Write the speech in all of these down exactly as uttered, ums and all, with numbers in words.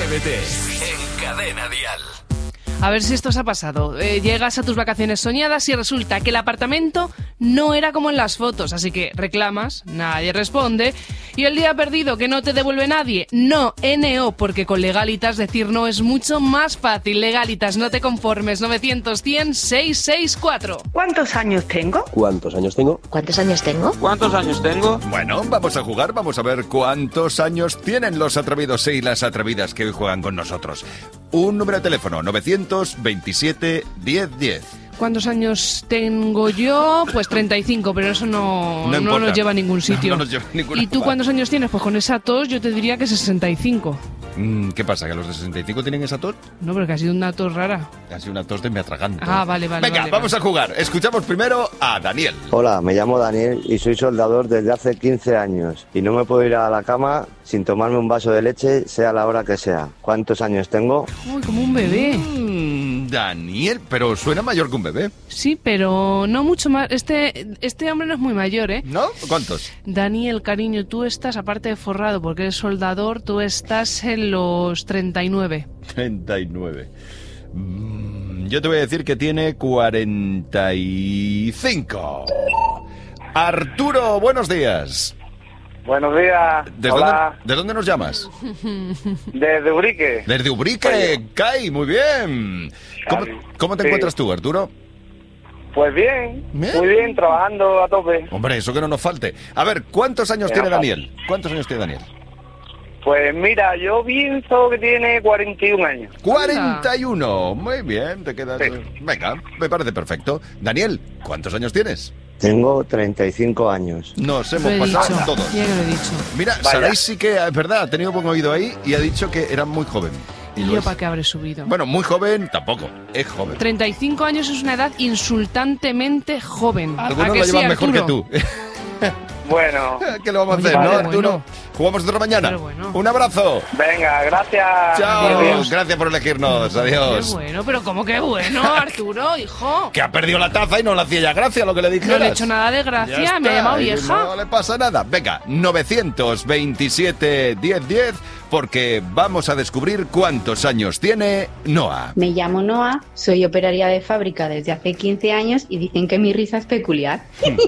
Atrévete en Cadena Dial. A ver si esto os ha pasado. Eh, llegas a tus vacaciones soñadas y resulta que el apartamento no era como en las fotos, así que reclamas, nadie responde, y el día perdido que no te devuelve nadie, no, N O, porque con Legalitas decir no es mucho más fácil. Legalitas, no te conformes, novecientos, cien, seiscientos sesenta y cuatro. ¿Cuántos años tengo? ¿Cuántos años tengo? ¿Cuántos años tengo? ¿Cuántos años tengo? Bueno, vamos a jugar, vamos a ver cuántos años tienen los atrevidos y las atrevidas que hoy juegan con nosotros. Un número de teléfono, novecientos veintisiete, diez diez. ¿Cuántos años tengo yo? Pues treinta y cinco, pero eso no, No no, importa. nos lleva a ningún sitio. No, no nos lleva a ninguna ¿Y tú parte. cuántos años tienes? Pues con esa tos yo te diría que sesenta y cinco. Mm, ¿Qué pasa? ¿Que los de sesenta y cinco tienen esa tos? No, porque ha sido una tos rara. Ha sido una tos de me atraganto. Ah, vale, vale. Venga, vale, vamos vale. a jugar. Escuchamos primero a Daniel. Hola, me llamo Daniel y soy soldador desde hace quince años y no me puedo ir a la cama sin tomarme un vaso de leche, sea la hora que sea. ¿Cuántos años tengo? Uy, como un bebé. Mm, Daniel, pero suena mayor que un bebé. Sí, pero no mucho más. Este, este hombre no es muy mayor, ¿eh? ¿No? ¿Cuántos? Daniel, cariño, tú estás, aparte de forrado porque eres soldador, tú estás en los treinta y nueve. treinta y nueve. Mm, yo te voy a decir que tiene cuarenta y cinco. Arturo, buenos días. Buenos días. ¿Desde Hola. dónde, ¿De dónde nos llamas? Desde Urique. Desde Ubrique, Kai, muy bien. ¿Cómo, cómo te Sí. encuentras tú, Arturo? Pues bien, ¿Bien? muy bien, trabajando a tope. Hombre, eso que no nos falte. A ver, ¿cuántos años Que tiene no falte. Daniel? ¿Cuántos años tiene Daniel? Pues mira, yo pienso que tiene cuarenta y un años. cuarenta y uno. Muy bien, te quedas... Sí. Venga, me parece perfecto. Daniel, ¿cuántos años tienes? Tengo treinta y cinco años. Nos Lo hemos he pasado dicho. todos. Ya que lo he dicho. Mira, Vaya. Saray sí que, es verdad, ha tenido buen oído ahí y ha dicho que era muy joven. ¿Y lo yo es. para qué habré subido? Bueno, muy joven tampoco, es joven. treinta y cinco años es una edad insultantemente joven. Algunos ¿A que lo sí, llevan mejor que Arturo? tú. Bueno, ¿Qué le vamos a Oye, hacer, no, vale, Arturo? bueno. Jugamos otra mañana. Pero bueno. Un abrazo. venga, gracias. Chao. Adiós. Gracias por elegirnos. Qué Adiós. bueno, pero ¿cómo que bueno, Arturo, hijo? Que ha perdido la taza y no le hacía ya gracia lo que le dijeras. No le he hecho nada de gracia, Ya me ha está, llamado y vieja. No le pasa nada. Venga, novecientos veintisiete, diez diez, porque vamos a descubrir cuántos años tiene Noa. Me llamo Noa, soy operaria de fábrica desde hace quince años y dicen que mi risa es peculiar.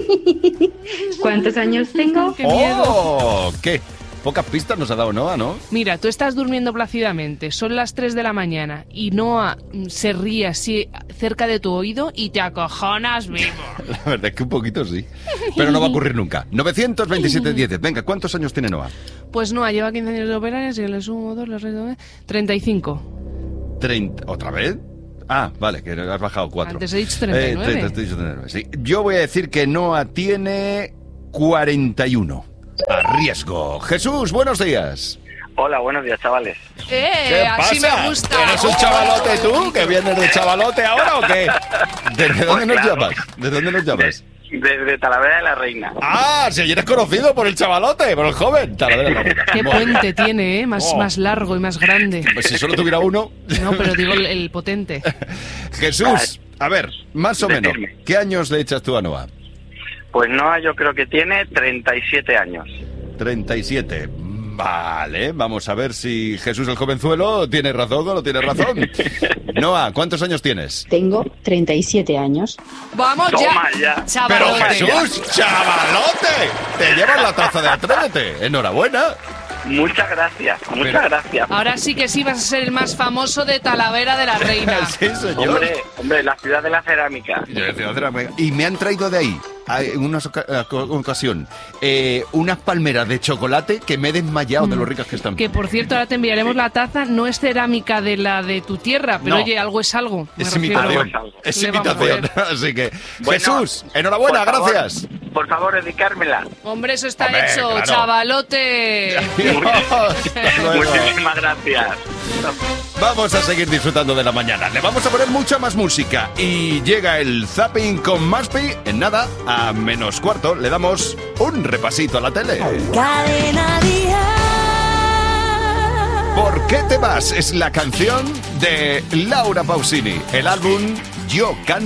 ¿Cuántos años tengo? Qué miedo. ¡Oh! ¿Qué? Pocas pistas nos ha dado Noa, ¿no? Mira, tú estás durmiendo plácidamente, son las tres de la mañana y Noa mm, se ríe así cerca de tu oído y te acojonas vivo. La verdad es que un poquito sí. Pero no va a ocurrir nunca. novecientos veintisiete, diez. Venga, ¿cuántos años tiene Noa? Pues Noa lleva quince años de operaria, si le sumo dos, le resto treinta y cinco. treinta. ¿Otra vez? Ah, vale, que has bajado cuatro. Antes he dicho treinta y nueve. Eh, te- te he dicho treinta y nueve, sí. Yo voy a decir que Noa tiene cuarenta y uno. A riesgo. Jesús, buenos días. Hola, buenos días, chavales. ¡Eh! ¿Qué Así pasa? me gusta. ¿Eres un chavalote tú? ¿Que vienes de chavalote ahora o qué? ¿Desde dónde nos claro. llamas? ¿Desde dónde nos llamas? Desde Talavera de la Reina. Ah, si eres conocido por el chavalote, por el joven. Talavera de la Reina. Qué Bueno, puente tiene, ¿eh? Más, Oh. más largo y más grande. pues si solo tuviera uno. No, pero digo el, el potente. Jesús, a ver, más o menos, Decirme. ¿qué años le echas tú a Noa? Pues Noa yo creo que tiene treinta y siete años. treinta y siete. Vale, vamos a ver si Jesús el jovenzuelo tiene razón o no tiene razón. Noa, ¿cuántos años tienes? Tengo treinta y siete años. ¡Vamos Toma ya! ya. Pero Chavalote. Jesús, chavalote, te llevas la taza de Atrévete. Enhorabuena. Muchas gracias, muchas Pero- gracias. Ahora sí que sí vas a ser el más famoso de Talavera de la Reina. Sí, señor. Hombre, hombre, la ciudad de la cerámica. Yo decía, "Otra vez". Y me han traído de ahí, a- en una oca- a- co- ocasión, eh, unas palmeras de chocolate que me he desmayado de lo ricas que están. Que por cierto, ahora te enviaremos la taza. No es cerámica de la de tu tierra, pero No. oye, algo es algo. me Es refiero. imitación, Algo es algo. es Le vamos a imitación. poner. Así que, Bueno, Jesús, enhorabuena, por favor, gracias. Por favor, dedicármela. Hombre, eso está Hombre, hecho, claro. chavalote. Hasta luego. Muchísimas gracias. Vamos a seguir disfrutando de la mañana. Le vamos a poner mucha más música. Y llega el zapping con Maspi. En nada, a menos cuarto, le damos un repasito a la tele. Cadena Dial. ¿Por qué te vas? Es la canción de Laura Pausini. El álbum Yo Canto.